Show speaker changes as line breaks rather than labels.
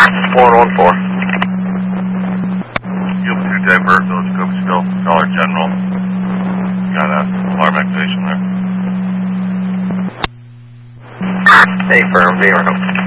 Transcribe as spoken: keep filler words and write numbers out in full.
one one four.
Field two divert, Village Cove still, Dollar General. Got a alarm activation there.
Hey, firm, zero.